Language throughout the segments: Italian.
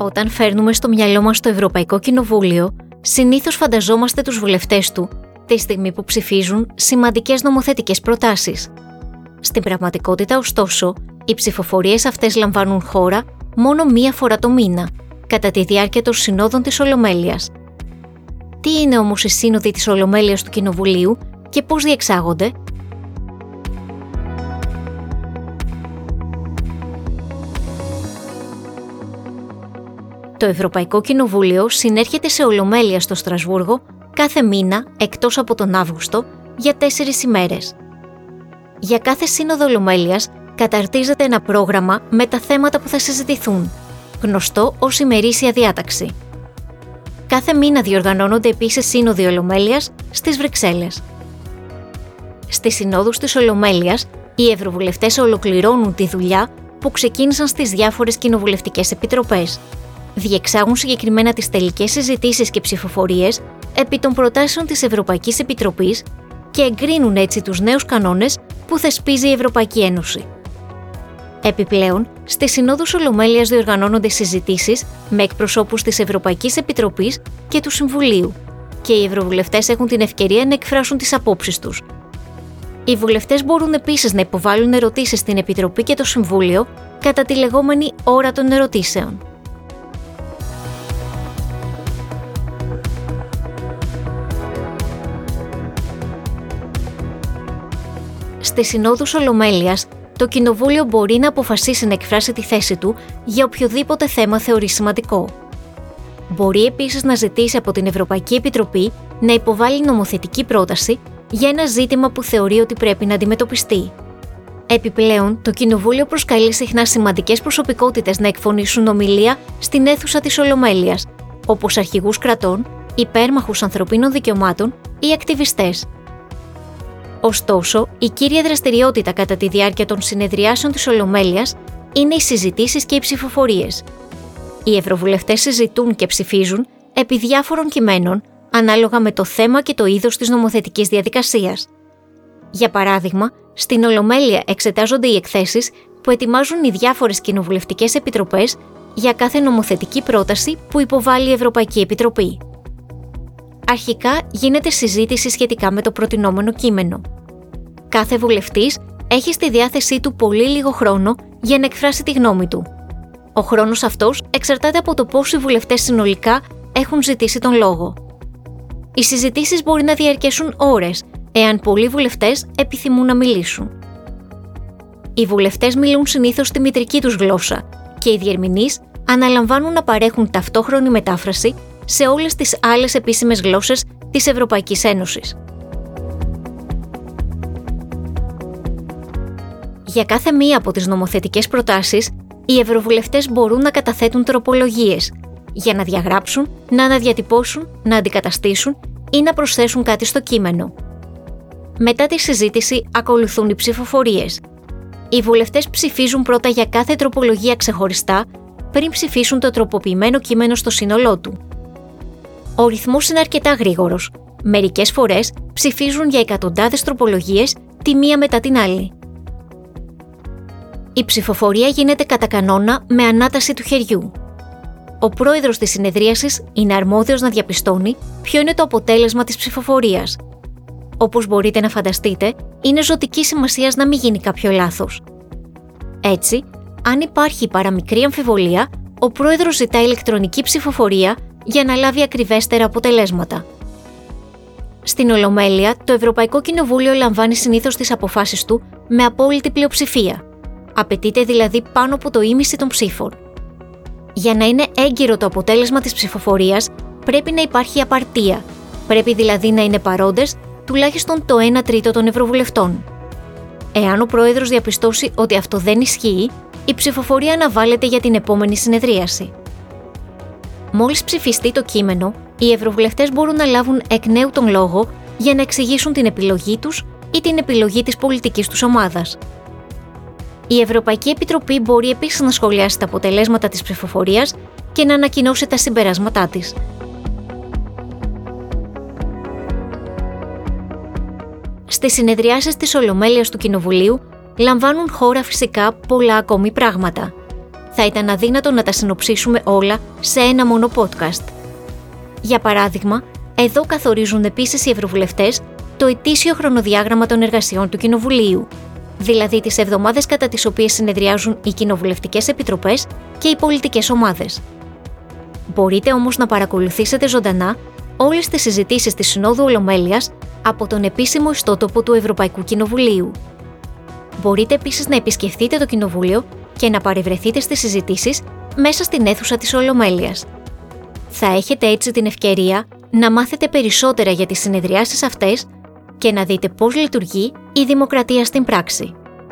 Όταν φέρνουμε στο μυαλό μας το Ευρωπαϊκό Κοινοβούλιο, συνήθως φανταζόμαστε τους βουλευτές του, τη στιγμή που ψηφίζουν σημαντικές νομοθετικές προτάσεις. Στην πραγματικότητα, ωστόσο, οι ψηφοφορίες αυτές λαμβάνουν χώρα μόνο μία φορά το μήνα, κατά τη διάρκεια των συνόδων της Ολομέλειας. Τι είναι όμως οι σύνοδοι της Ολομέλειας του Κοινοβουλίου και πώς διεξάγονται? Το Ευρωπαϊκό Κοινοβούλιο συνέρχεται σε Ολομέλεια στο Στρασβούργο κάθε μήνα, εκτός από τον Αύγουστο, για 4 ημέρες. Για κάθε σύνοδο Ολομέλειας καταρτίζεται ένα πρόγραμμα με τα θέματα που θα συζητηθούν, γνωστό ως ημερήσια διάταξη. Κάθε μήνα διοργανώνονται επίσης σύνοδοι Ολομέλειας στις Βρυξέλλες. Στις συνόδους της Ολομέλειας, οι ευρωβουλευτές ολοκληρώνουν τη δουλειά που ξεκίνησαν στις διάφορες κοινοβουλευτικές επιτροπές. Διεξάγουν συγκεκριμένα τις τελικές συζητήσεις και ψηφοφορίες επί των προτάσεων της Ευρωπαϊκής Επιτροπής και εγκρίνουν έτσι τους νέους κανόνες που θεσπίζει η Ευρωπαϊκή Ένωση. Επιπλέον, στις συνόδους Ολομέλειας διοργανώνονται συζητήσεις με εκπροσώπους της Ευρωπαϊκής Επιτροπής και του Συμβουλίου και οι ευρωβουλευτές έχουν την ευκαιρία να εκφράσουν τις απόψεις τους. Οι βουλευτές μπορούν επίσης να υποβάλουν ερωτήσεις στην Επιτροπή και το Συμβούλιο κατά τη λεγόμενη ώρα των ερωτήσεων. Στις συνόδους Ολομέλειας, το Κοινοβούλιο μπορεί να αποφασίσει να εκφράσει τη θέση του για οποιοδήποτε θέμα θεωρεί σημαντικό. Μπορεί επίσης να ζητήσει από την Ευρωπαϊκή Επιτροπή να υποβάλει νομοθετική πρόταση για ένα ζήτημα που θεωρεί ότι πρέπει να αντιμετωπιστεί. Επιπλέον, το Κοινοβούλιο προσκαλεί συχνά σημαντικές προσωπικότητες να εκφωνήσουν ομιλία στην αίθουσα της Ολομέλειας, όπως αρχηγούς κρατών, υπέρμαχους ανθρωπίνων δικαιωμάτων ή ακτιβιστές. Ωστόσο, η κύρια δραστηριότητα κατά τη διάρκεια των συνεδριάσεων της Ολομέλειας είναι οι συζητήσεις και οι ψηφοφορίες. Οι ευρωβουλευτές συζητούν και ψηφίζουν επί διάφορων κειμένων, ανάλογα με το θέμα και το είδος της νομοθετικής διαδικασίας. Για παράδειγμα, στην Ολομέλεια εξετάζονται οι εκθέσεις που ετοιμάζουν οι διάφορες κοινοβουλευτικές επιτροπές για κάθε νομοθετική πρόταση που υποβάλλει η Ευρωπαϊκή Επιτροπή. Αρχικά γίνεται συζήτηση σχετικά με το προτινόμενο κείμενο. Κάθε βουλευτής έχει στη διάθεσή του πολύ λίγο χρόνο για να εκφράσει τη γνώμη του. Ο χρόνος αυτός εξαρτάται από το πόσοι βουλευτές συνολικά έχουν ζητήσει τον λόγο. Οι συζητήσεις μπορεί να διαρκέσουν ώρες, εάν πολλοί βουλευτές επιθυμούν να μιλήσουν. Οι βουλευτές μιλούν συνήθως στη μητρική τους γλώσσα και οι διερμηνείς αναλαμβάνουν να παρέχουν ταυτόχρονη μετάφραση σε όλες τις άλλες επίσημες γλώσσες της Ευρωπαϊκής Ένωσης. Για κάθε μία από τις νομοθετικές προτάσεις, οι ευρωβουλευτές μπορούν να καταθέτουν τροπολογίες για να διαγράψουν, να αναδιατυπώσουν, να αντικαταστήσουν ή να προσθέσουν κάτι στο κείμενο. Μετά τη συζήτηση ακολουθούν οι ψηφοφορίες. Οι βουλευτές ψηφίζουν πρώτα για κάθε τροπολογία ξεχωριστά πριν ψηφίσουν το τροποποιημένο κείμενο στο σύνολό του. Ο ρυθμός είναι αρκετά γρήγορος. Μερικές φορές ψηφίζουν για εκατοντάδες τροπολογίες τη μία μετά την άλλη. Η ψηφοφορία γίνεται κατά κανόνα με ανάταση του χεριού. Ο πρόεδρος της συνεδρίασης είναι αρμόδιος να διαπιστώνει ποιο είναι το αποτέλεσμα της ψηφοφορίας. Όπως μπορείτε να φανταστείτε, είναι ζωτικής σημασίας να μην γίνει κάποιο λάθος. Έτσι, αν υπάρχει παραμικρή αμφιβολία, ο πρόεδρος ζητά ηλεκτρονική ψηφοφορία για να λάβει ακριβέστερα αποτελέσματα. Στην Ολομέλεια, το Ευρωπαϊκό Κοινοβούλιο λαμβάνει συνήθως τις αποφάσεις του με απόλυτη πλειοψηφία. Απαιτείται δηλαδή πάνω από το ίμιση των ψήφων. Για να είναι έγκυρο το αποτέλεσμα της ψηφοφορίας, πρέπει να υπάρχει απαρτία. Πρέπει δηλαδή να είναι παρόντες τουλάχιστον το 1/3 των ευρωβουλευτών. Εάν ο πρόεδρος διαπιστώσει ότι αυτό δεν ισχύει, η ψηφοφορία αναβάλλεται για την επόμενη συνεδρίαση. Μόλις ψηφιστεί το κείμενο, οι ευρωβουλευτές μπορούν να λάβουν εκ νέου τον λόγο για να εξηγήσουν την επιλογή τους ή την επιλογή της πολιτικής τους ομάδας. Η Ευρωπαϊκή Επιτροπή μπορεί επίσης να σχολιάσει τα αποτελέσματα της ψηφοφορίας και να ανακοινώσει τα συμπεράσματά της. Στις συνεδριάσεις της Ολομέλειας του Κοινοβουλίου λαμβάνουν χώρα φυσικά πολλά ακόμη πράγματα. Θα ήταν αδύνατο να τα συνοψίσουμε όλα σε ένα μόνο podcast. Για παράδειγμα, εδώ καθορίζουν επίσης οι ευρωβουλευτές το ετήσιο χρονοδιάγραμμα των εργασιών του Κοινοβουλίου, δηλαδή τις εβδομάδες κατά τις οποίες συνεδριάζουν οι κοινοβουλευτικές επιτροπές και οι πολιτικές ομάδες. Μπορείτε όμως να παρακολουθήσετε ζωντανά όλες τις συζητήσεις της Συνόδου Ολομέλειας από τον επίσημο ιστότοπο του Ευρωπαϊκού Κοινοβουλίου. Μπορείτε επίσης να επισκεφτείτε το Κοινοβούλιο και να παρευρεθείτε στις συζητήσεις μέσα στην αίθουσα της Ολομέλειας. Θα έχετε έτσι την ευκαιρία να μάθετε περισσότερα για τις συνεδριάσεις αυτές και να δείτε πώς λειτουργεί η δημοκρατία στην πράξη.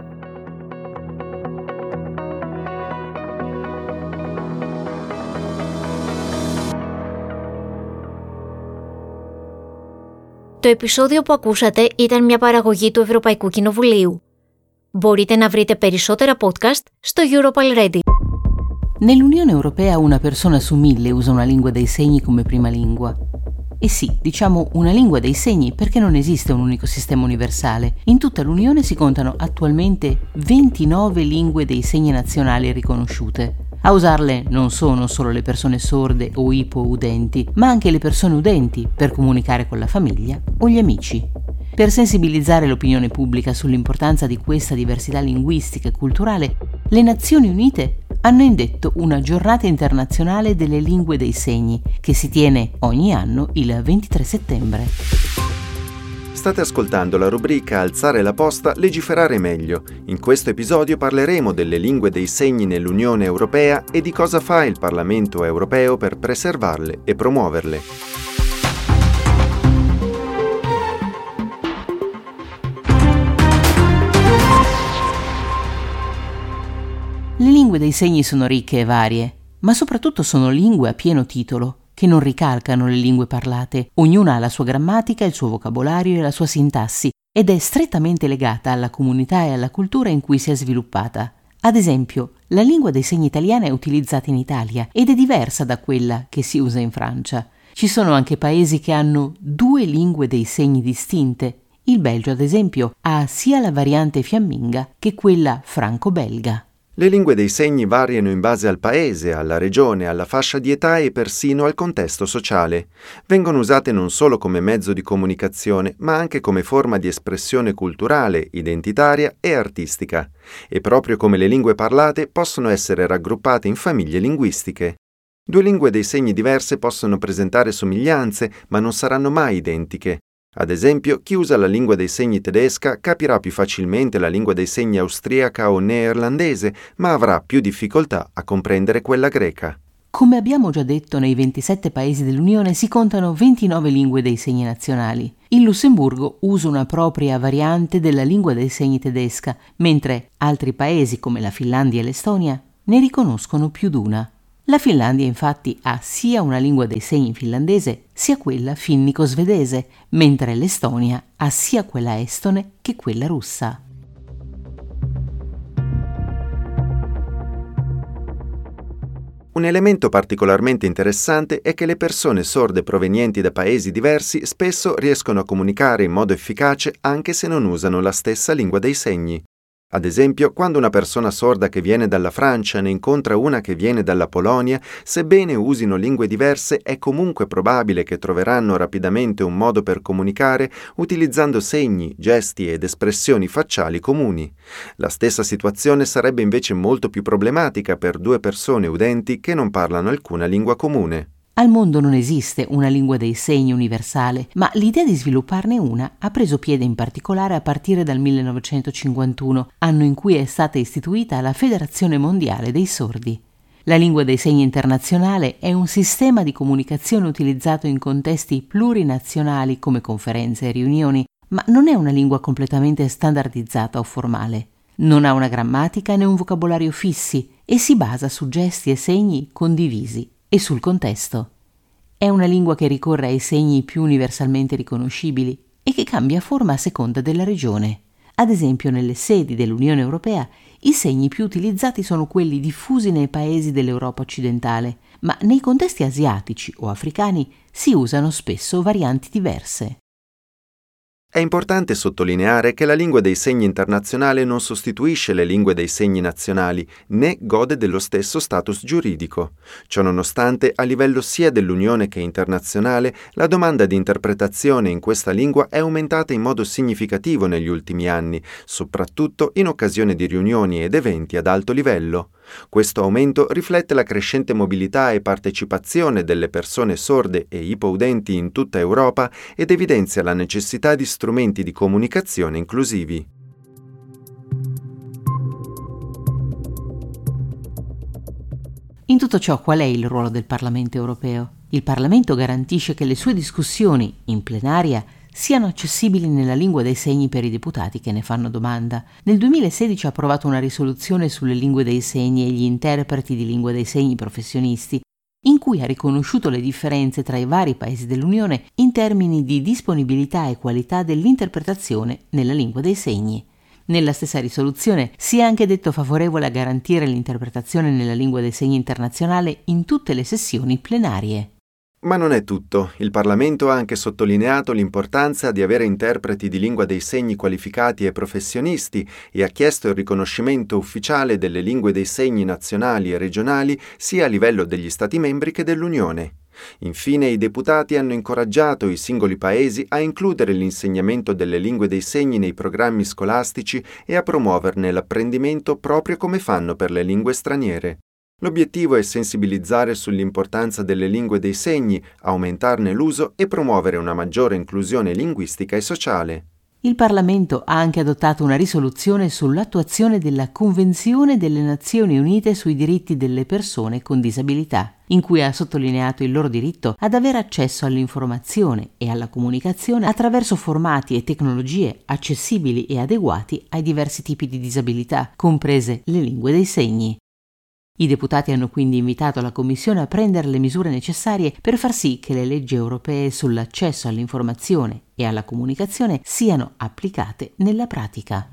Το επεισόδιο που ακούσατε ήταν μια παραγωγή του Ευρωπαϊκού Κοινοβουλίου. Μπορείτε να βρείτε περισσότερα podcast στο Europal Ready. Nell'Unione Europea una persona su 1000 usa una lingua dei segni come prima lingua. E sì, diciamo una lingua dei segni perché non esiste un unico sistema universale. In tutta l'Unione si contano attualmente 29 lingue dei segni nazionali riconosciute. A usarle non sono solo le persone sorde o ipoudenti, ma anche le persone udenti per comunicare con la famiglia o gli amici. Per sensibilizzare l'opinione pubblica sull'importanza di questa diversità linguistica e culturale, le Nazioni Unite hanno indetto una giornata internazionale delle lingue dei segni, che si tiene ogni anno il 23 settembre. State ascoltando la rubrica Alzare la posta, legiferare meglio. In questo episodio parleremo delle lingue dei segni nell'Unione Europea e di cosa fa il Parlamento europeo per preservarle e promuoverle. Le lingue dei segni sono ricche e varie, ma soprattutto sono lingue a pieno titolo, che non ricalcano le lingue parlate. Ognuna ha la sua grammatica, il suo vocabolario e la sua sintassi, ed è strettamente legata alla comunità e alla cultura in cui si è sviluppata. Ad esempio, la lingua dei segni italiana è utilizzata in Italia ed è diversa da quella che si usa in Francia. Ci sono anche paesi che hanno 2 lingue dei segni distinte. Il Belgio, ad esempio, ha sia la variante fiamminga che quella franco-belga. Le lingue dei segni variano in base al paese, alla regione, alla fascia di età e persino al contesto sociale. Vengono usate non solo come mezzo di comunicazione, ma anche come forma di espressione culturale, identitaria e artistica. E proprio come le lingue parlate possono essere raggruppate in famiglie linguistiche. 2 lingue dei segni diverse possono presentare somiglianze, ma non saranno mai identiche. Ad esempio, chi usa la lingua dei segni tedesca capirà più facilmente la lingua dei segni austriaca o neerlandese, ma avrà più difficoltà a comprendere quella greca. Come abbiamo già detto, nei 27 paesi dell'Unione si contano 29 lingue dei segni nazionali. Il Lussemburgo usa una propria variante della lingua dei segni tedesca, mentre altri paesi come la Finlandia e l'Estonia ne riconoscono più d'una. La Finlandia infatti ha sia una lingua dei segni finlandese sia quella finnico-svedese, mentre l'Estonia ha sia quella estone che quella russa. Un elemento particolarmente interessante è che le persone sorde provenienti da paesi diversi spesso riescono a comunicare in modo efficace anche se non usano la stessa lingua dei segni. Ad esempio, quando una persona sorda che viene dalla Francia ne incontra una che viene dalla Polonia, sebbene usino lingue diverse, è comunque probabile che troveranno rapidamente un modo per comunicare utilizzando segni, gesti ed espressioni facciali comuni. La stessa situazione sarebbe invece molto più problematica per 2 persone udenti che non parlano alcuna lingua comune. Al mondo non esiste una lingua dei segni universale, ma l'idea di svilupparne una ha preso piede in particolare a partire dal 1951, anno in cui è stata istituita la Federazione Mondiale dei Sordi. La lingua dei segni internazionale è un sistema di comunicazione utilizzato in contesti plurinazionali come conferenze e riunioni, ma non è una lingua completamente standardizzata o formale. Non ha una grammatica né un vocabolario fissi e si basa su gesti e segni condivisi e sul contesto. È una lingua che ricorre ai segni più universalmente riconoscibili e che cambia forma a seconda della regione. Ad esempio, nelle sedi dell'Unione Europea i segni più utilizzati sono quelli diffusi nei paesi dell'Europa occidentale, ma nei contesti asiatici o africani si usano spesso varianti diverse. È importante sottolineare che la lingua dei segni internazionale non sostituisce le lingue dei segni nazionali, né gode dello stesso status giuridico. Ciononostante, a livello sia dell'Unione che internazionale, la domanda di interpretazione in questa lingua è aumentata in modo significativo negli ultimi anni, soprattutto in occasione di riunioni ed eventi ad alto livello. Questo aumento riflette la crescente mobilità e partecipazione delle persone sorde e ipoudenti in tutta Europa ed evidenzia la necessità di strumenti di comunicazione inclusivi. In tutto ciò, qual è il ruolo del Parlamento europeo? Il Parlamento garantisce che le sue discussioni, in plenaria, siano accessibili nella lingua dei segni per i deputati che ne fanno domanda. Nel 2016 ha approvato una risoluzione sulle lingue dei segni e gli interpreti di lingua dei segni professionisti, in cui ha riconosciuto le differenze tra i vari paesi dell'Unione in termini di disponibilità e qualità dell'interpretazione nella lingua dei segni. Nella stessa risoluzione si è anche detto favorevole a garantire l'interpretazione nella lingua dei segni internazionale in tutte le sessioni plenarie. Ma non è tutto. Il Parlamento ha anche sottolineato l'importanza di avere interpreti di lingua dei segni qualificati e professionisti e ha chiesto il riconoscimento ufficiale delle lingue dei segni nazionali e regionali sia a livello degli Stati membri che dell'Unione. Infine, i deputati hanno incoraggiato i singoli paesi a includere l'insegnamento delle lingue dei segni nei programmi scolastici e a promuoverne l'apprendimento proprio come fanno per le lingue straniere. L'obiettivo è sensibilizzare sull'importanza delle lingue dei segni, aumentarne l'uso e promuovere una maggiore inclusione linguistica e sociale. Il Parlamento ha anche adottato una risoluzione sull'attuazione della Convenzione delle Nazioni Unite sui diritti delle persone con disabilità, in cui ha sottolineato il loro diritto ad avere accesso all'informazione e alla comunicazione attraverso formati e tecnologie accessibili e adeguati ai diversi tipi di disabilità, comprese le lingue dei segni. I deputati hanno quindi invitato la Commissione a prendere le misure necessarie per far sì che le leggi europee sull'accesso all'informazione e alla comunicazione siano applicate nella pratica.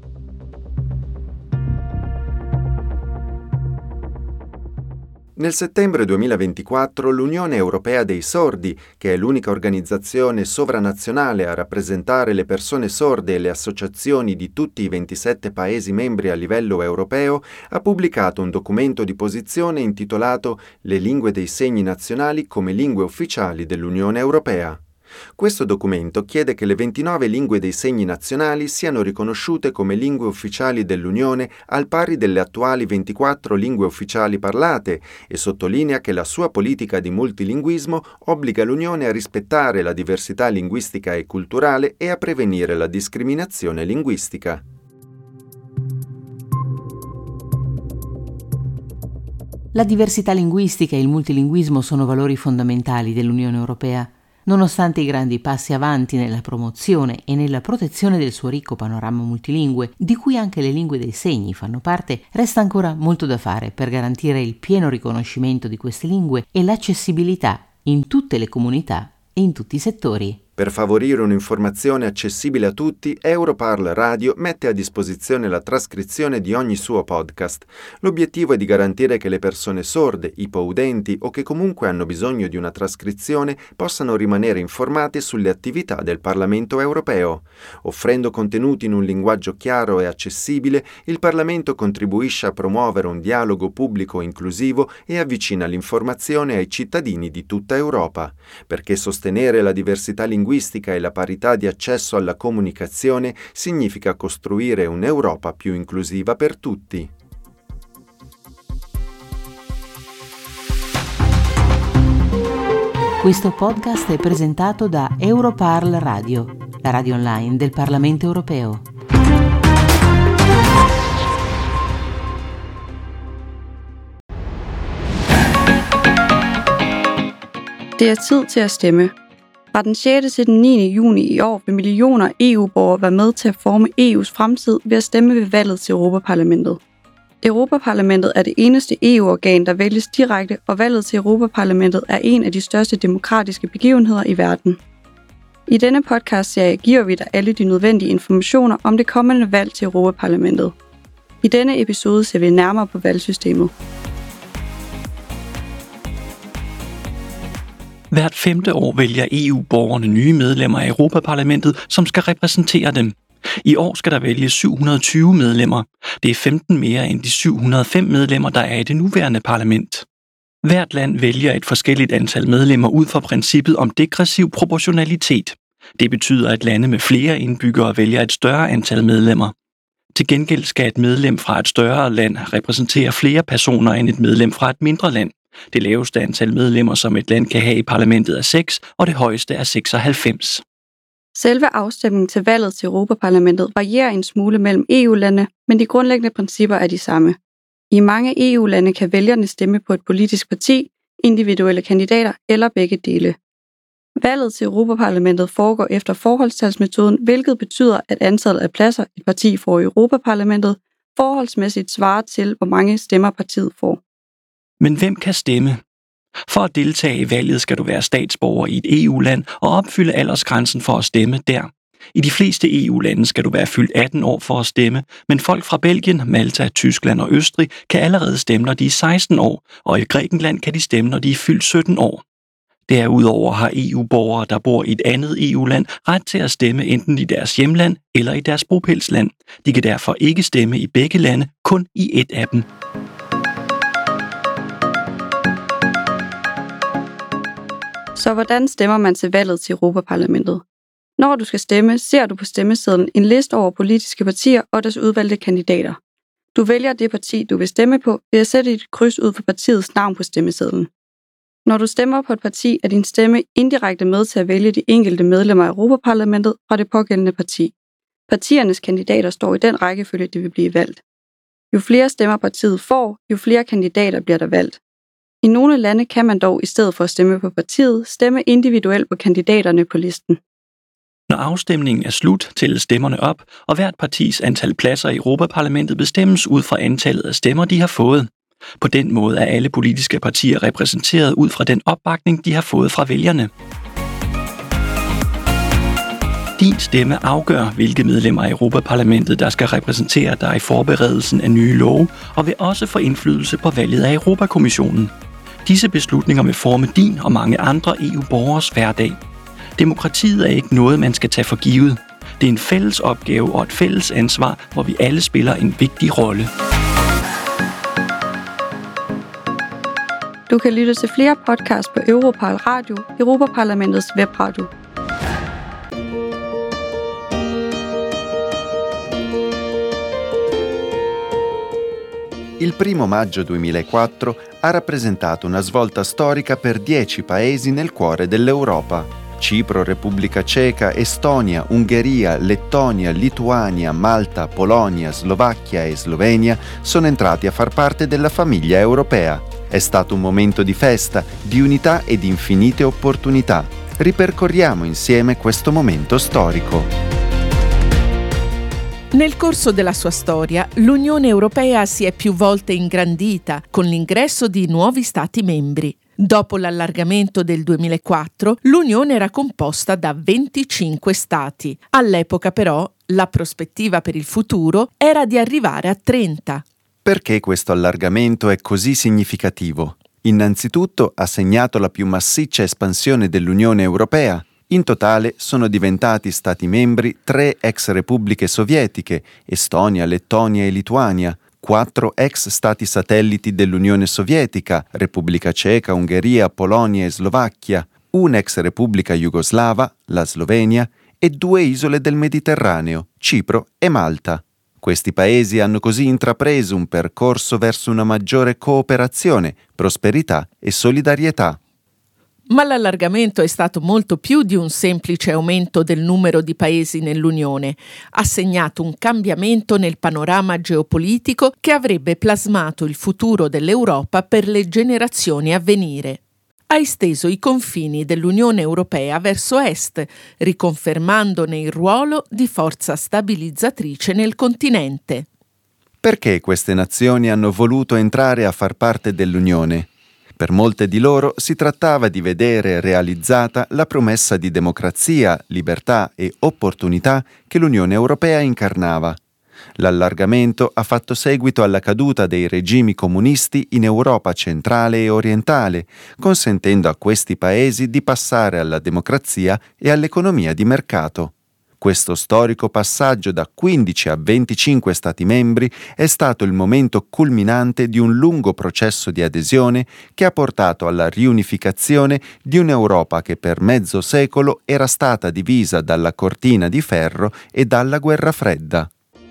Nel settembre 2024 l'Unione Europea dei Sordi, che è l'unica organizzazione sovranazionale a rappresentare le persone sorde e le associazioni di tutti i 27 Paesi membri a livello europeo, ha pubblicato un documento di posizione intitolato «Le lingue dei segni nazionali come lingue ufficiali dell'Unione Europea». Questo documento chiede che le 29 lingue dei segni nazionali siano riconosciute come lingue ufficiali dell'Unione al pari delle attuali 24 lingue ufficiali parlate e sottolinea che la sua politica di multilinguismo obbliga l'Unione a rispettare la diversità linguistica e culturale e a prevenire la discriminazione linguistica. La diversità linguistica e il multilinguismo sono valori fondamentali dell'Unione Europea. Nonostante i grandi passi avanti nella promozione e nella protezione del suo ricco panorama multilingue, di cui anche le lingue dei segni fanno parte, resta ancora molto da fare per garantire il pieno riconoscimento di queste lingue e l'accessibilità in tutte le comunità e in tutti i settori. Per favorire un'informazione accessibile a tutti, Europarl Radio mette a disposizione la trascrizione di ogni suo podcast. L'obiettivo è di garantire che le persone sorde, ipoudenti o che comunque hanno bisogno di una trascrizione possano rimanere informate sulle attività del Parlamento europeo. Offrendo contenuti in un linguaggio chiaro e accessibile, il Parlamento contribuisce a promuovere un dialogo pubblico inclusivo e avvicina l'informazione ai cittadini di tutta Europa, perché sostenere la diversità linguistica e la parità di accesso alla comunicazione significa costruire un'Europa più inclusiva per tutti. Questo podcast è presentato da Europarl Radio, la radio online del Parlamento europeo. Det er tid til at stemme. Fra den 6. til den 9. juni i år vil millioner EU-borgere være med til at forme EU's fremtid ved at stemme ved valget til Europaparlamentet. Europaparlamentet er det eneste EU-organ, der vælges direkte, og valget til Europaparlamentet er en af de største demokratiske begivenheder i verden. I denne podcastserie giver vi dig alle de nødvendige informationer om det kommende valg til Europaparlamentet. I denne episode ser vi nærmere på valgsystemet. Hvert 5. år vælger EU-borgerne nye medlemmer af Europaparlamentet, som skal repræsentere dem. I år skal der vælges 720 medlemmer. Det er 15 mere end de 705 medlemmer, der er i det nuværende parlament. Hvert land vælger et forskelligt antal medlemmer ud fra princippet om degressiv proportionalitet. Det betyder, at lande med flere indbyggere vælger et større antal medlemmer. Til gengæld skal et medlem fra et større land repræsentere flere personer end et medlem fra et mindre land. Det laveste antal medlemmer, som et land kan have i parlamentet, er 6, og det højeste er 96. Selve afstemningen til valget til Europaparlamentet varierer en smule mellem EU-lande, men de grundlæggende principper er de samme. I mange EU-lande kan vælgerne stemme på et politisk parti, individuelle kandidater eller begge dele. Valget til Europaparlamentet foregår efter forholdstalsmetoden, hvilket betyder, at antallet af pladser, et parti får i Europaparlamentet, forholdsmæssigt svarer til, hvor mange stemmer partiet får. Men hvem kan stemme? For at deltage i valget skal du være statsborger i et EU-land og opfylde aldersgrænsen for at stemme der. I de fleste EU-lande skal du være fyldt 18 år for at stemme, men folk fra Belgien, Malta, Tyskland og Østrig kan allerede stemme, når de er 16 år, og i Grækenland kan de stemme, når de er fyldt 17 år. Derudover har EU-borgere, der bor i et andet EU-land, ret til at stemme enten i deres hjemland eller i deres bopælsland. De kan derfor ikke stemme i begge lande, kun i et af dem. Så hvordan stemmer man til valget til Europaparlamentet? Når du skal stemme, ser du på stemmesedlen en liste over politiske partier og deres udvalgte kandidater. Du vælger det parti, du vil stemme på, ved at sætte et kryds ud for partiets navn på stemmesedlen. Når du stemmer på et parti, er din stemme indirekte med til at vælge de enkelte medlemmer af Europaparlamentet fra det pågældende parti. Partiernes kandidater står i den rækkefølge, de vil blive valgt. Jo flere stemmer partiet får, jo flere kandidater bliver der valgt. I nogle lande kan man dog i stedet for at stemme på partiet, stemme individuelt på kandidaterne på listen. Når afstemningen er slut, tælles stemmerne op, og hvert partis antal pladser i Europaparlamentet bestemmes ud fra antallet af stemmer, de har fået. På den måde er alle politiske partier repræsenteret ud fra den opbakning, de har fået fra vælgerne. Din stemme afgør, hvilke medlemmer af Europaparlamentet, der skal repræsentere dig i forberedelsen af nye love, og vil også få indflydelse på valget af Europakommissionen. Disse beslutninger vil forme din og mange andre EU-borgeres hverdag. Demokratiet er ikke noget, man skal tage for givet. Det er en fælles opgave og et fælles ansvar, hvor vi alle spiller en vigtig rolle. Du kan lytte til flere podcasts på Europal Radio, Europaparlamentets webradio. Il 1 maggio 2004 ha rappresentato una svolta storica per 10 paesi nel cuore dell'Europa. Cipro, Repubblica Ceca, Estonia, Ungheria, Lettonia, Lituania, Malta, Polonia, Slovacchia e Slovenia sono entrati a far parte della famiglia europea. È stato un momento di festa, di unità e di infinite opportunità. Ripercorriamo insieme questo momento storico. Nel corso della sua storia, l'Unione Europea si è più volte ingrandita con l'ingresso di nuovi Stati membri. Dopo l'allargamento del 2004, l'Unione era composta da 25 Stati. All'epoca, però, la prospettiva per il futuro era di arrivare a 30. Perché questo allargamento è così significativo? Innanzitutto ha segnato la più massiccia espansione dell'Unione Europea. In totale sono diventati Stati membri 3 ex repubbliche sovietiche, Estonia, Lettonia e Lituania, 4 ex Stati satelliti dell'Unione Sovietica, Repubblica Ceca, Ungheria, Polonia e Slovacchia, un'ex repubblica jugoslava, la Slovenia, e 2 isole del Mediterraneo, Cipro e Malta. Questi paesi hanno così intrapreso un percorso verso una maggiore cooperazione, prosperità e solidarietà. Ma l'allargamento è stato molto più di un semplice aumento del numero di paesi nell'Unione. Ha segnato un cambiamento nel panorama geopolitico che avrebbe plasmato il futuro dell'Europa per le generazioni a venire. Ha esteso i confini dell'Unione Europea verso est, riconfermandone il ruolo di forza stabilizzatrice nel continente. Perché queste nazioni hanno voluto entrare a far parte dell'Unione? Per molte di loro si trattava di vedere realizzata la promessa di democrazia, libertà e opportunità che l'Unione Europea incarnava. L'allargamento ha fatto seguito alla caduta dei regimi comunisti in Europa centrale e orientale, consentendo a questi paesi di passare alla democrazia e all'economia di mercato. Questo storico passaggio da 15 a 25 Stati membri è stato il momento culminante di un lungo processo di adesione che ha portato alla riunificazione di un'Europa che per mezzo secolo era stata divisa dalla cortina di ferro e dalla guerra fredda.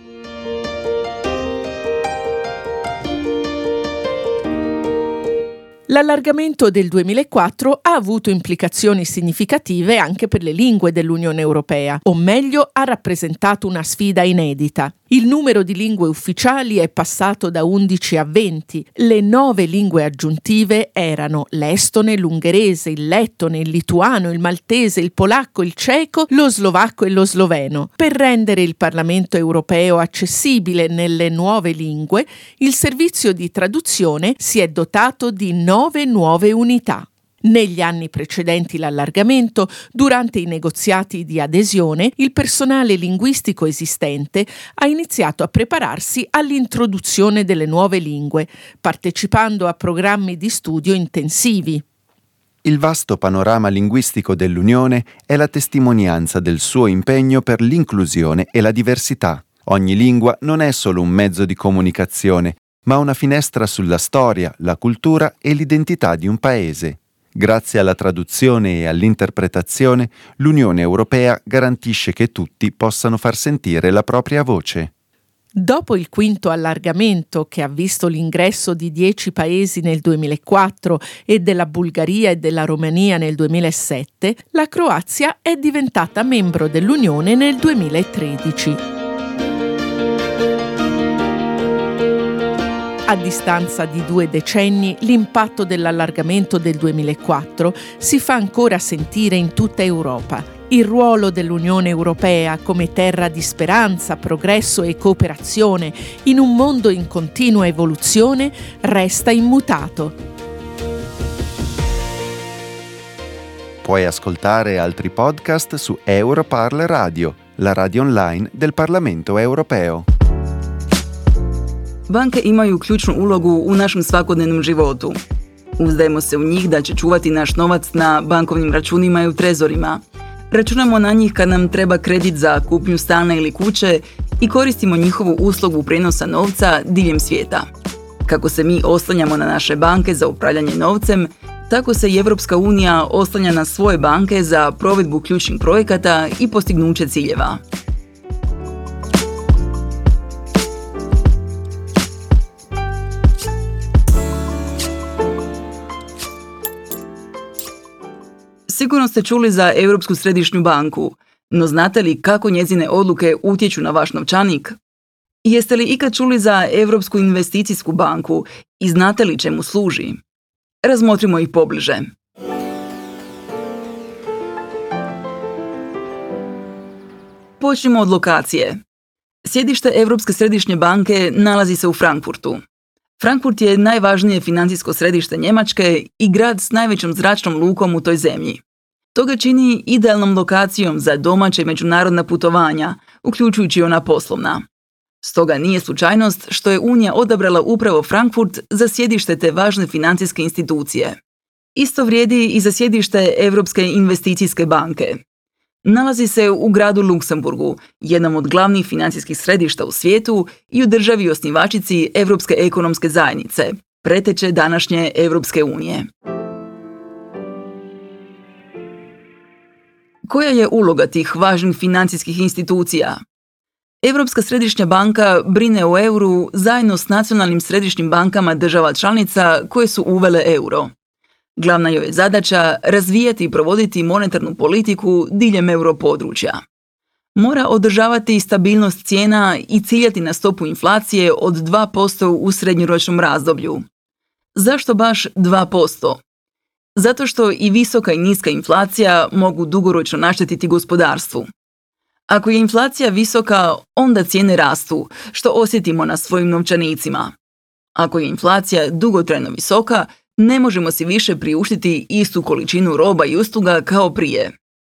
L'allargamento del 2004 ha avuto implicazioni significative anche per le lingue dell'Unione Europea, o meglio ha rappresentato una sfida inedita. Il numero di lingue ufficiali è passato da 11 a 20. Le 9 lingue aggiuntive erano l'estone, l'ungherese, il lettone, il lituano, il maltese, il polacco, il ceco, lo slovacco e lo sloveno. Per rendere il Parlamento europeo accessibile nelle nuove lingue, il servizio di traduzione si è dotato di 9 nuove unità. Negli anni precedenti l'allargamento, durante i negoziati di adesione, il personale linguistico esistente ha iniziato a prepararsi all'introduzione delle nuove lingue, partecipando a programmi di studio intensivi. Il vasto panorama linguistico dell'Unione è la testimonianza del suo impegno per l'inclusione e la diversità. Ogni lingua non è solo un mezzo di comunicazione, ma una finestra sulla storia, la cultura e l'identità di un paese. Grazie alla traduzione e all'interpretazione, l'Unione Europea garantisce che tutti possano far sentire la propria voce. Dopo il quinto allargamento, che ha visto l'ingresso di 10 paesi nel 2004 e della Bulgaria e della Romania nel 2007, la Croazia è diventata membro dell'Unione nel 2013. A distanza di 2 decenni, l'impatto dell'allargamento del 2004 si fa ancora sentire in tutta Europa. Il ruolo dell'Unione Europea come terra di speranza, progresso e cooperazione in un mondo in continua evoluzione resta immutato. Puoi ascoltare altri podcast su Europarl Radio, la radio online del Parlamento europeo. Banke imaju ključnu ulogu u našem svakodnevnom životu. Uzdajemo se u njih da će čuvati naš novac na bankovnim računima i u trezorima. Računamo na njih kad nam treba kredit za kupnju stana ili kuće i koristimo njihovu uslugu prenosa novca diljem svijeta. Kako se mi oslanjamo na naše banke za upravljanje novcem, tako se i Europska unija oslanja na svoje banke za provedbu ključnih projekata i postignuće ciljeva. Sigurno ste čuli za Europsku središnju banku, no znate li kako njezine odluke utječu na vaš novčanik? Jeste li ikad čuli za Europsku investicijsku banku i znate li čemu služi? Razmotrimo ih pobliže. Počnimo od lokacije. Sjedište Europske središnje banke nalazi se u Frankfurtu. Frankfurt je najvažnije financijsko središte Njemačke i grad s najvećom zračnom lukom u toj zemlji. To ga čini idealnom lokacijom za domaća i međunarodna putovanja, uključujući ona poslovna. Stoga nije slučajnost što je Unija odabrala upravo Frankfurt za sjedište te važne financijske institucije. Isto vrijedi i za sjedište Europske investicijske banke. Nalazi se u gradu Luksemburgu, jednom od glavnih financijskih središta u svijetu i u državi osnivačici Europske ekonomske zajednice, preteče današnje Europske unije. Koja je uloga tih važnih financijskih institucija? Europska središnja banka brine o euru zajedno s nacionalnim središnjim bankama država članica koje su uvele euro. Glavna joj je zadaća razvijati i provoditi monetarnu politiku diljem europodručja. Mora održavati stabilnost cijena i ciljati na stopu inflacije od 2% u srednjoročnom razdoblju. Zašto baš 2%? Zato što i visoka i niska inflacija mogu dugoročno naštetiti gospodarstvu. Ako je inflacija visoka, onda cijene rastu, što osjetimo na svojim novčanicima. Ako je inflacija dugotrajno visoka, ne možemo si više priuštiti istu količinu roba i usluga kao prije.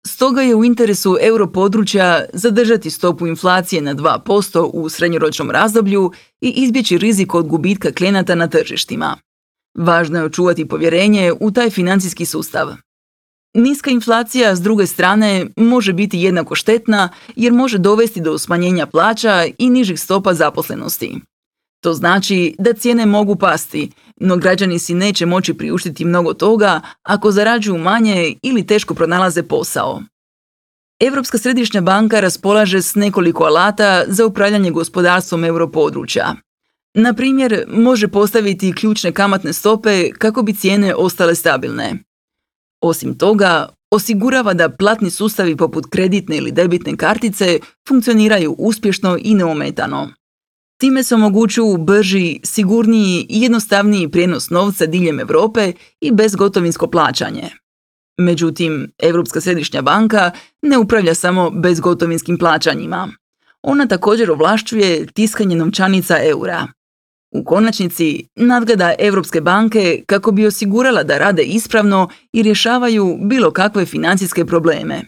Stoga je u interesu europodručja zadržati stopu inflacije na 2% u srednjoročnom razdoblju i izbjeći rizik od gubitka klijenata na tržištima. Važno je očuvati povjerenje u taj financijski sustav. Niska inflacija, s druge strane, može biti jednako štetna jer može dovesti do smanjenja plaća i nižih stopa zaposlenosti. To znači da cijene mogu pasti, no građani si neće moći priuštiti mnogo toga ako zarađuju manje ili teško pronalaze posao. Europska središnja banka raspolaže s nekoliko alata za upravljanje gospodarstvom europodručja. Na primjer, može postaviti ključne kamatne stope kako bi cijene ostale stabilne. Osim toga, osigurava da platni sustavi poput kreditne ili debitne kartice funkcioniraju uspješno i neometano. Time se omogućuju brži, sigurniji i jednostavniji prijenos novca diljem Europe i bezgotovinsko plaćanje. Međutim, Europska središnja banka ne upravlja samo bezgotovinskim plaćanjima. Ona također ovlašćuje tiskanje novčanica eura. U konačnici, nadgleda Europske banke kako bi osigurala da rade ispravno i rješavaju bilo kakve financijske probleme.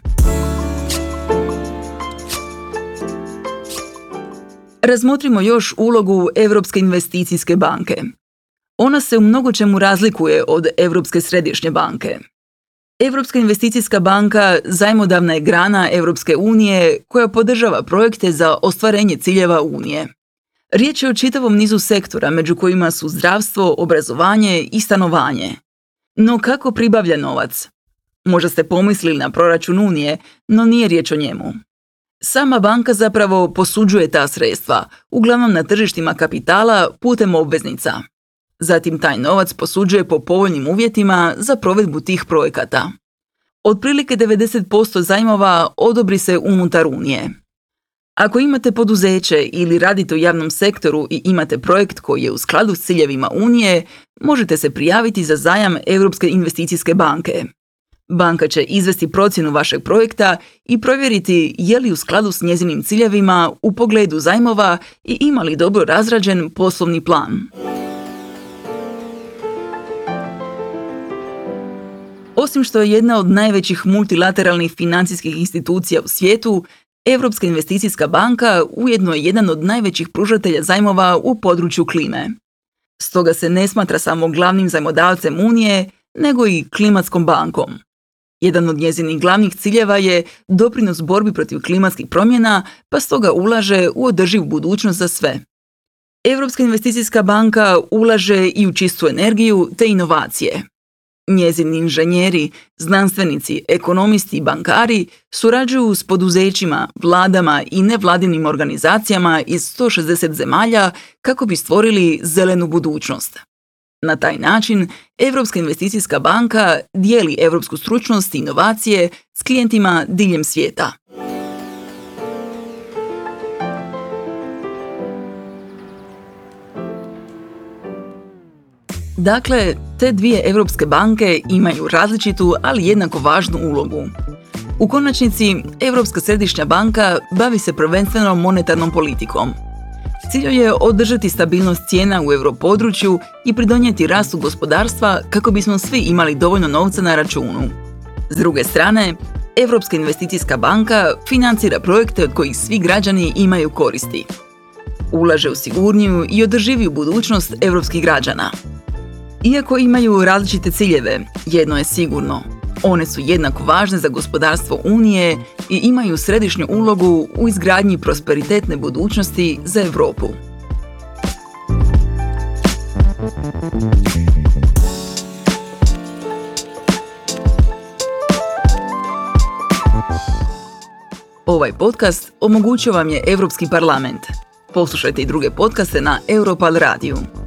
Razmotrimo još ulogu Europske investicijske banke. Ona se u mnogočemu razlikuje od Europske središnje banke. Europska investicijska banka zajmodavna je grana Europske unije koja podržava projekte za ostvarenje ciljeva Unije. Riječ je o čitavom nizu sektora, među kojima su zdravstvo, obrazovanje i stanovanje. No kako pribavlja novac? Možda ste pomislili na proračun Unije, no nije riječ o njemu. Sama banka zapravo posuđuje ta sredstva, uglavnom na tržištima kapitala putem obveznica. Zatim taj novac posuđuje po povoljnim uvjetima za provedbu tih projekata. Otprilike 90% zajmova odobri se unutar Unije. Ako imate poduzeće ili radite u javnom sektoru i imate projekt koji je u skladu s ciljevima Unije, možete se prijaviti za zajam Europske investicijske banke. Banka će izvesti procjenu vašeg projekta i provjeriti je li u skladu s njezinim ciljevima u pogledu zajmova i ima li dobro razrađen poslovni plan. Osim što je jedna od najvećih multilateralnih financijskih institucija u svijetu, Europska investicijska banka ujedno je jedan od najvećih pružatelja zajmova u području klime. Stoga se ne smatra samo glavnim zajmodavcem Unije, nego i klimatskom bankom. Jedan od njezinih glavnih ciljeva je doprinos borbi protiv klimatskih promjena, pa stoga ulaže u održivu budućnost za sve. Europska investicijska banka ulaže i u čistu energiju te inovacije. Njezini inženjeri, znanstvenici, ekonomisti i bankari surađuju s poduzećima, vladama i nevladinim organizacijama iz 160 zemalja kako bi stvorili zelenu budućnost. Na taj način, Europska investicijska banka dijeli europsku stručnost i inovacije s klijentima diljem svijeta. Dakle, te dvije europske banke imaju različitu, ali jednako važnu ulogu. U konačnici, Europska središnja banka bavi se prvenstveno monetarnom politikom. Cilj je održati stabilnost cijena u europodručju i pridonijeti rastu gospodarstva kako bismo svi imali dovoljno novca na računu. S druge strane, Europska investicijska banka financira projekte od kojih svi građani imaju koristi. Ulaže u sigurniju i održiviju budućnost europskih građana. Iako imaju različite ciljeve, jedno je sigurno. One su jednako važne za gospodarstvo Unije i imaju središnju ulogu u izgradnji prosperitetne budućnosti za Europu. Ovaj podcast omogućio vam je Europski parlament. Poslušajte i druge podcaste na Europal radiju.